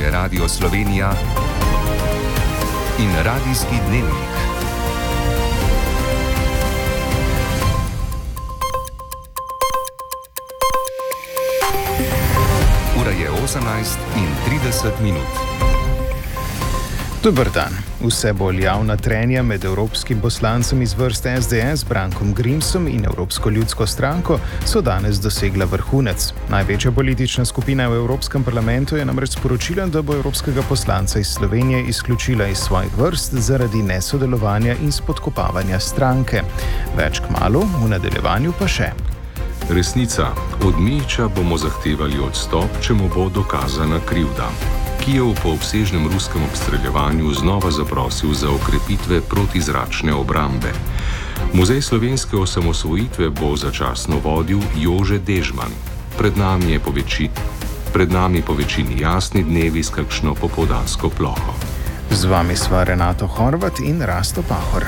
je Radio Slovenija in Radijski dnevnik. Ura je 18:30. Dober dan. Vse bolj javna trenja med evropskim poslancem iz vrst SDS Brankom Grimsom in Evropsko ljudsko stranko so danes dosegla vrhunec. Največja politična skupina v Evropskem parlamentu je namreč sporočila, da bo evropskega poslanca iz Slovenije izključila iz svojih vrst zaradi nesodelovanja in spodkopavanja stranke. Več kmalu, v nadaljevanju pa še. Resnica. Od Mijića bomo zahtevali odstop, če mu bo dokazana krivda. Kijev po obsežnem ruskem obstreljevanju znova zaprosil za okrepitve protizračne obrambe. Muzej slovenske osamosvojitve bo začasno vodil Jože Dežman. Pred nami po večini jasni dnevi s kakšno popoldansko ploho. Z vami sva Renato Horvat in Rasto Pahor.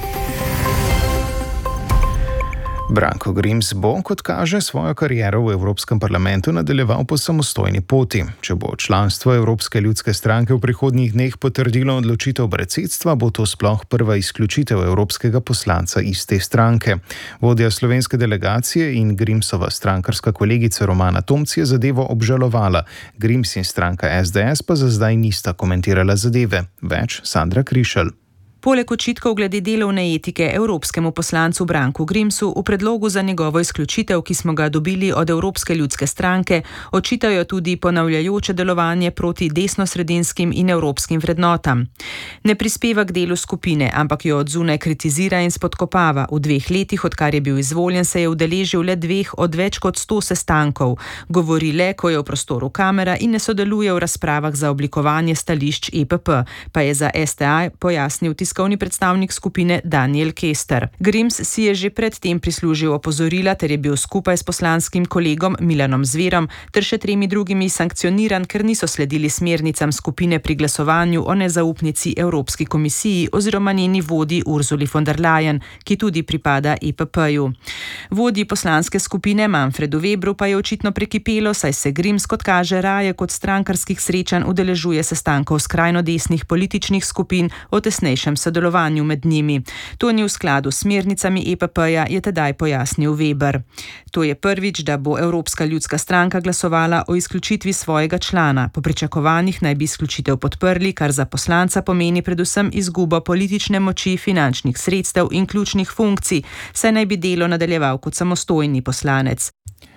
Branko Grims bo, kot kaže, svojo kariero v Evropskem parlamentu nadaljeval po samostojni poti. Če bo članstvo Evropske ljudske stranke v prihodnjih dneh potrdilo odločitev predsedstva, bo to sploh prva izključitev evropskega poslanca iz te stranke. Vodja slovenske delegacije in Grimsova strankarska kolegica Romana Tomc je zadevo obžalovala. Grims in stranka SDS pa za zdaj nista komentirala zadeve. Več Sandra Krišelj. Poleg očitkov glede delovne etike evropskemu poslancu Branku Grimsu v predlogu za njegovo izključitev, ki smo ga dobili od Evropske ljudske stranke, očitajo tudi ponavljajoče delovanje proti desnosredinskim in evropskim vrednotam. Ne prispeva k delu skupine, ampak jo od zunaj kritizira in spodkopava. V 2 letih, odkar je bil izvoljen, se je udeležil le 2 od več kot 100 sestankov. Govori le, ko je v prostoru kamera in ne sodeluje v razpravah za oblikovanje stališč EPP, pa je za STA pojasnil tiskovni predstavnik skupine Daniel Kester. Grims si je že predtem prislužil opozorila ter je bil skupaj s poslanskim kolegom Milanom Zverom ter še 3 drugimi sankcioniran, ker niso sledili smernicam skupine pri glasovanju o nezaupnici Evropski komisiji oziroma njeni vodji Ursuli von der Leyen, ki tudi pripada EPP-ju. Vodji poslanske skupine Manfredu Webru pa je očitno prekipelo, saj se Grims, kot kaže, raje kot strankarskih srečanj udeležuje sestankov skrajno desnih političnih skupin o tesnejšem sodelovanju med njimi. To ni v skladu s smernicami EPP-ja, je tedaj pojasnil Weber. To je prvič, da bo Evropska ljudska stranka glasovala o izključitvi svojega člana. Po pričakovanjih naj bi izključitev podprli, kar za poslanca pomeni predvsem izgubo politične moči, finančnih sredstev in ključnih funkcij, saj naj bi delo nadaljeval kot samostojni poslanec.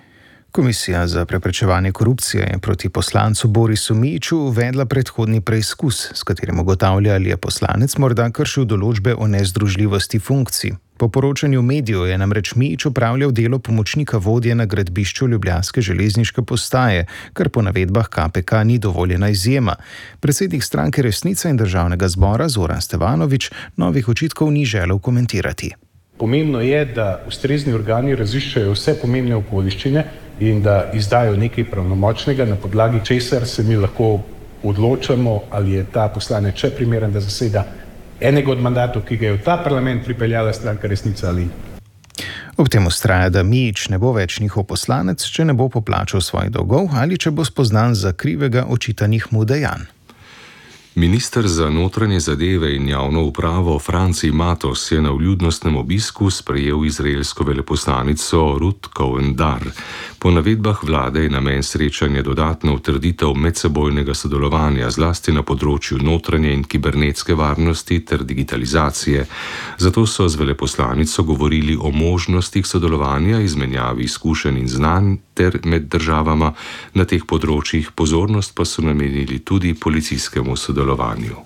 Komisija za preprečevanje korupcije je proti poslancu Borisu Mijiću uvedla predhodni preizkus, s katerim ugotavlja, ali je poslanec morda kršil določbe o nezdružljivosti funkcij. Po poročanju medijev je namreč Mijić opravljal delo pomočnika vodje na gradbišču ljubljanske železniške postaje, kar po navedbah KPK ni dovoljena izjema. Predsednik stranke Resnica in Državnega zbora Zoran Stevanović novih očitkov ni želel komentirati. Pomembno je, da ustrezni organi raziščejo vse pomembne okoliščine in da izdajo nekaj pravnomočnega, na podlagi česar se mi lahko odločamo, ali je ta poslanec še primeren, da zaseda enega od mandatov, ki ga je v ta parlament pripeljala stranka Resnica ali ne. Ob tem vztraja, da Mijić ne bo več njihov poslanec, če ne bo poplačal svojih dolgov ali če bo spoznan za krivega očitanih mu dejanj. Minister za notranje zadeve in javno upravo Franci Matos je na vljudnostnem obisku sprejel izraelsko veleposlanico Ruth Cohen-Dar. Po navedbah vlade je namen srečanja dodatna utrditev medsebojnega sodelovanja zlasti na področju notranje in kibernetske varnosti ter digitalizacije. Zato so z veleposlanico govorili o možnostih sodelovanja, izmenjavi izkušenj in znanj ter med državama na teh področjih, pozornost pa so namenili tudi policijskemu sodelovanju.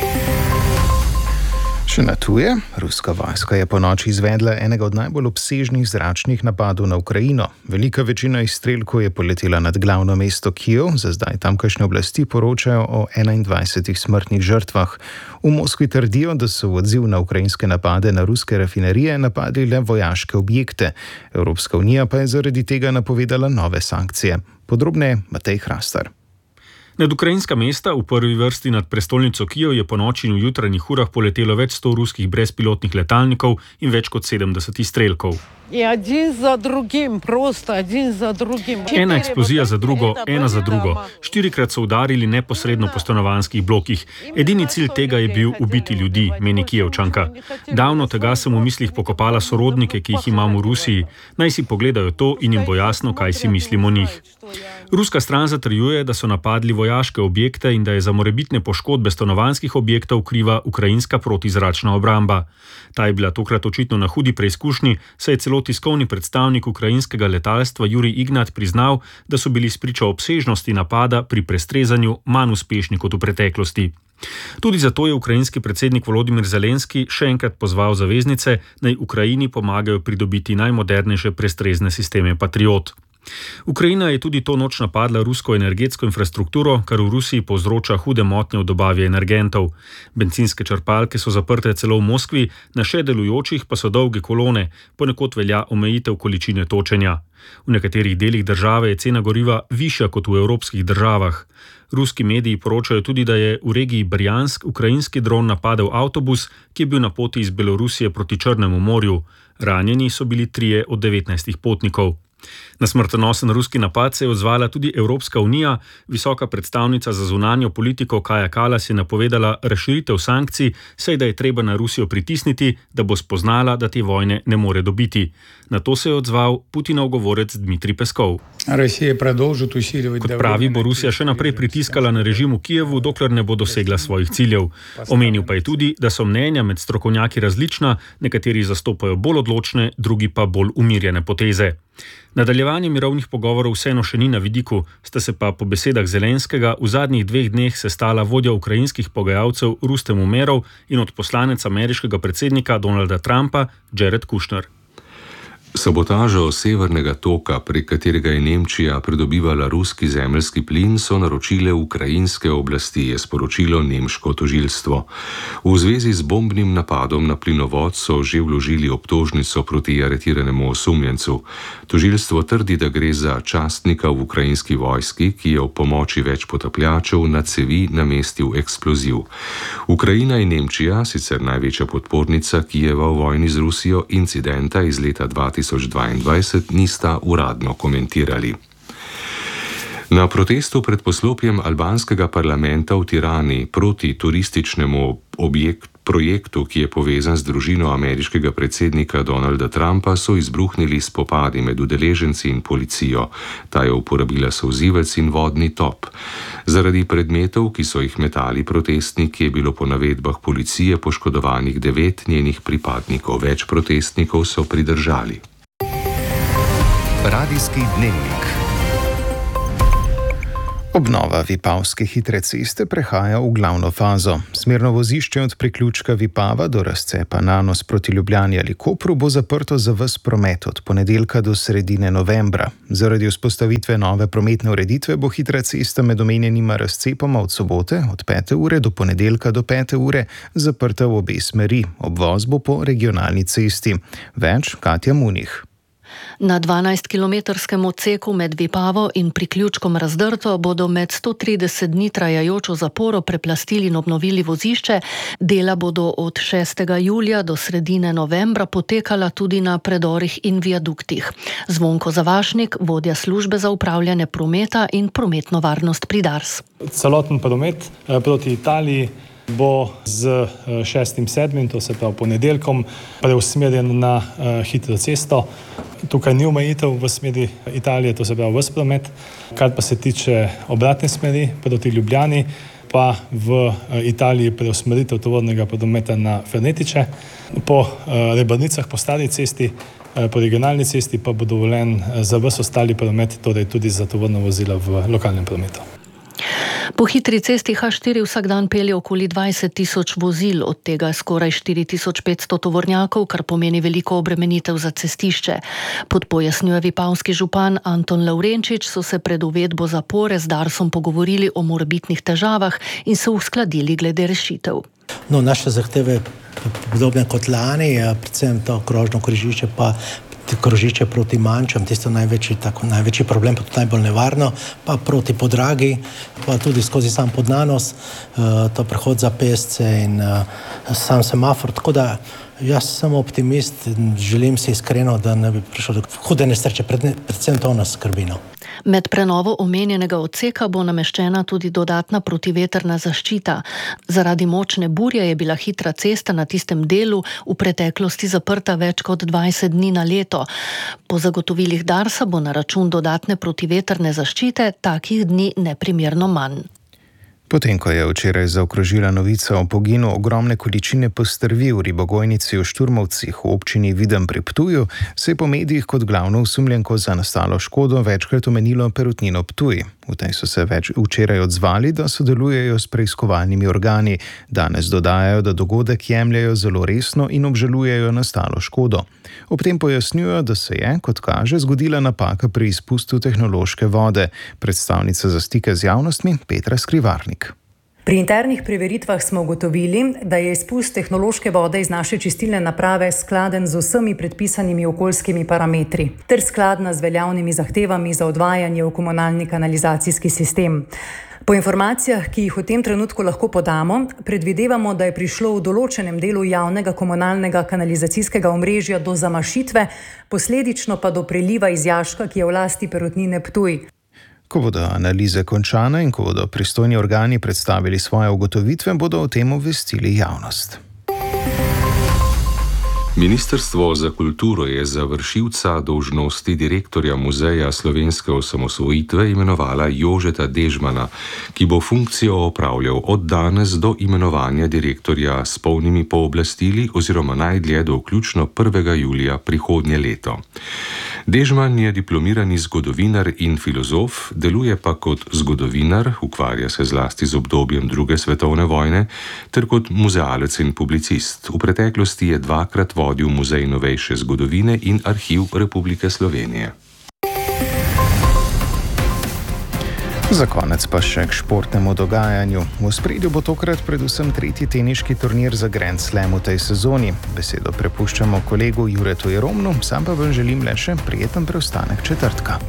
Še na tuje, ruska vojska je ponoči izvedla enega od najbolj obsežnih zračnih napadov na Ukrajino. Velika večina izstrelkov je poletela nad glavno mesto Kijev, za zdaj tamkajšnje oblasti poročajo o 21 smrtnih žrtvah. V Moskvi trdijo, da so v odziv na ukrajinske napade na ruske rafinerije napadli le vojaške objekte. Evropska unija pa je zaradi tega napovedala nove sankcije. Podrobneje Matej Hrastar. Nad ukrajinska mesta, v prvi vrsti nad prestolnico Kijev, je po noči in v jutranjih urah poletelo več 100 ruskih brezpilotnih letalnikov in več kot 70 izstrelkov. Ena eksplozija za drugo, ena za drugo. 4-krat so udarili neposredno po stanovanjskih blokih. Edini cilj tega je bil ubiti ljudi, meni Kijevčanka. Davno tega sem v mislih pokopala sorodnike, ki jih imam v Rusiji. Naj si pogledajo to in jim bo jasno, kaj si mislim o njih. Ruska stran zatrjuje, da so napadli vojaške objekte in da je za morebitne poškodbe stanovanjskih objektov kriva ukrajinska protizračna obramba. Ta je bila tokrat očitno na hudi preizkušnji, saj je celo tiskovni predstavnik ukrajinskega letalstva Jurij Ignat priznal, da so bili spričo obsežnosti napada pri prestrezanju manj uspešni kot v preteklosti. Tudi zato je ukrajinski predsednik Volodimir Zelenski še enkrat pozval zaveznice, naj Ukrajini pomagajo pridobiti najmodernejše prestrezne sisteme Patriot. Ukrajina je tudi to noč napadla rusko energetsko infrastrukturo, kar v Rusiji povzroča hude motnje v dobavi energentov. Bencinske črpalke so zaprte celo v Moskvi, na še delujočih pa so dolge kolone, ponekod velja omejitev količine točenja. V nekaterih delih države je cena goriva višja kot v evropskih državah. Ruski mediji poročajo tudi, da je v regiji Brjansk ukrajinski dron napadel avtobus, ki je bil na poti iz Belorusije proti Črnemu morju. Ranjeni so bili 3 od 19 potnikov. Na smrtonosen ruski napad se je odzvala tudi Evropska unija. Visoka predstavnica za zunanjo politiko Kaja Kallas je napovedala razširitev sankcij, saj da je treba na Rusijo pritisniti, da bo spoznala, da te vojne ne more dobiti. Na to se je odzval Putinov govorec Dmitrij Peskov. Kot pravi, bo Rusija še naprej pritiskala na režim v Kijevu, dokler ne bo dosegla svojih ciljev. Omenil pa je tudi, da so mnenja med strokovnjaki različna, nekateri zastopajo bolj odločne, drugi pa bolj umirjene poteze. Nadaljevanje mirovnih pogovorov vseeno še ni na vidiku, sta se pa po besedah Zelenskega v zadnjih 2 dneh sestala vodja ukrajinskih pogajalcev Rustem Umerov in odposlanec ameriškega predsednika Donalda Trumpa Jared Kushner. Sabotažo Severnega toka, prek katerega je Nemčija pridobivala ruski zemeljski plin, so naročile ukrajinske oblasti, je sporočilo nemško tožilstvo. V zvezi z bombnim napadom na plinovod so že vložili obtožnico proti aretiranemu osumljencu. Tožilstvo trdi, da gre za častnika v ukrajinski vojski, ki je ob pomoči več potapljačev na cevi namestil eksploziv. Ukrajina in Nemčija, sicer največja podpornica Kijeva v vojni z Rusijo, incidenta iz leta 2022 nista uradno komentirali. Na protestu pred poslopjem albanskega parlamenta v Tirani proti turističnemu projektu, ki je povezan z družino ameriškega predsednika Donalda Trumpa, so izbruhnili spopadi med udeleženci in policijo. Ta je uporabila solzivec in vodni top. Zaradi predmetov, ki so jih metali protestniki, je bilo po navedbah policije poškodovanih 9 njenih pripadnikov. Več protestnikov so pridržali. Radijski dnevnik. Obnova Vipavske hitre ceste prehaja v glavno fazo. Smerno vozišče od priključka Vipava do razcepa Nanos proti Ljubljani ali Kopru bo zaprto za ves promet od ponedeljka do sredine novembra. Zaradi vzpostavitve nove prometne ureditve bo hitra cesta med omenjenima razcepoma od sobote od 5. ure do ponedeljka do 5. ure zaprta v obe smeri. Obvoz bo po regionalni cesti. Več Katja Munih. Na 12-kilometrskem odseku med Vipavo in priključkom Razdrto bodo med 130 dni trajajočo zaporo preplastili in obnovili vozišče. Dela bodo od 6. julija do sredine novembra potekala tudi na predorih in viaduktih. Zvonko Zavašnik, vodja službe za upravljanje prometa in prometno varnost pri Dars. Celoten promet proti Italiji bo z 6.7., to se pravi ponedeljkom, preusmerjen na hitro cesto. Tukaj ni omejitev v smeri Italije, to se pravi ves promet. Kar pa se tiče obratne smeri proti Ljubljani, pa v Italiji preusmeritev tovornega prometa na Fernetiče. Po Rebrnicah, po stari cesti, po regionalni cesti pa bo dovoljen za ves ostali promet, torej tudi za tovorna vozila v lokalnem prometu. Po hitri cesti H4 vsak dan pelje okoli 20.000 vozil, od tega skoraj 4.500 tovornjakov, kar pomeni veliko obremenitev za cestišče. Pojasnjuje vipavski župan Anton Lavrenčič, so se pred uvedbo zapore z Darsom pogovorili o morebitnih težavah in se uskladili glede rešitev. Naše zahteve podobne kot lani, predvsem to krožno križišče pa krožišče proti Mančam, tisto največji problem, pa tudi najbolj nevarno, pa proti Podragi, pa tudi skozi sam Podnanos, to prehod za pešce in sam semafor, tako da jaz sem optimist in želim si iskreno, da ne bi prišlo do hude nesreče, predvsem to nas skrbi. Med prenovo omenjenega odseka bo nameščena tudi dodatna protivetrna zaščita. Zaradi močne burje je bila hitra cesta na tistem delu v preteklosti zaprta več kot 20 dni na leto. Po zagotovilih Darsa bo na račun dodatne protivetrne zaščite takih dni neprimerno manj. Potem, ko je včeraj zaokrožila novica o poginu ogromne količine postrvi v ribogojnici v Šturmovcih v občini Videm pri Ptuju, se je po medijih kot glavno osumljenko za nastalo škodo večkrat omenilo Perutnino Ptuj. V tej so se včeraj odzvali, da sodelujejo s preiskovalnimi organi. Danes dodajajo, da dogodek jemljejo zelo resno in obžalujejo nastalo škodo. Ob tem pojasnjujo, da se je, kot kaže, zgodila napaka pri izpustu tehnološke vode. Predstavnica za stike z javnostmi Petra Skrivarnik. Pri internih preveritvah smo ugotovili, da je izpust tehnološke vode iz naše čistilne naprave skladen z vsemi predpisanimi okoljskimi parametri ter skladna z veljavnimi zahtevami za odvajanje v komunalni kanalizacijski sistem. Po informacijah, ki jih v tem trenutku lahko podamo, predvidevamo, da je prišlo v določenem delu javnega komunalnega kanalizacijskega omrežja do zamašitve, posledično pa do preliva iz jaška, ki je v lasti Perutnine Ptuj. Ko bodo analize končane in ko bodo pristojni organi predstavili svoje ugotovitve, bodo o tem obvestili javnost. Ministrstvo za kulturo je za vršilca dolžnosti direktorja Muzeja slovenske osamosvojitve imenovala Jožeta Dežmana, ki bo funkcijo opravljal od danes do imenovanja direktorja s polnimi pooblastili oziroma najdlje do vključno 1. julija prihodnje leto. Dežman je diplomirani zgodovinar in filozof, deluje pa kot zgodovinar, ukvarja se zlasti z obdobjem II. Svetovne vojne, ter kot muzealec in publicist. V preteklosti je dvakrat vodil Muzej novejše zgodovine in Arhiv Republike Slovenije. Za konec pa še k športnemu dogajanju. V ospredju bo tokrat predvsem tretji teniški turnir za Grand Slam v tej sezoni. Besedo prepuščamo kolegu Juretu Jeromnu, sam pa vam želim le še prijeten preostanek četrtka.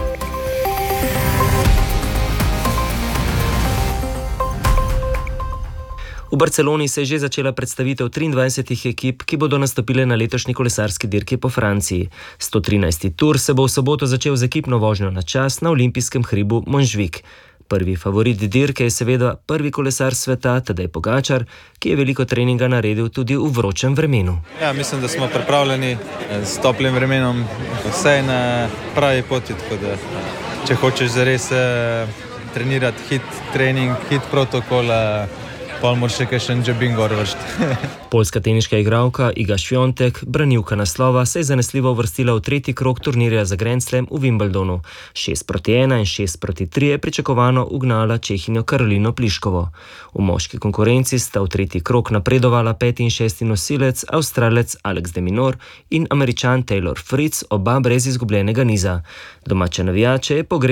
V Barceloni se je že začela predstavitev 23 ekip, ki bodo nastopile na letošnji kolesarski dirki po Franciji. 113. tur se bo v soboto začel z ekipno vožnjo na čas na olimpijskem hribu Montjuic. Prvi favorit dirke je seveda prvi kolesar sveta Tadej Pogačar, ki je veliko treninga naredil tudi v vročem vremenu. Ja, mislim, da smo pripravljeni s toplim vremenom, vse na pravi poti, tako da če hočeš zares trenirati hit trening, hit protokol, pol moraš še kakšen jobbing gor vršiti. Poljska teniška igralka Iga Świątek, branilka naslova, se je zanesljivo uvrstila v tretji krog turnirja za Grand Slam v Wimbledonu. 6-1 in 6-3 je pričakovano ugnala Čehinjo Karolino Pliškovo. V moški konkurenci sta v tretji krog napredovala 5. in 6. nosilec, Avstralec Alex de Minaur in Američan Taylor Fritz, oba brez izgubljenega niza. Domače navijače je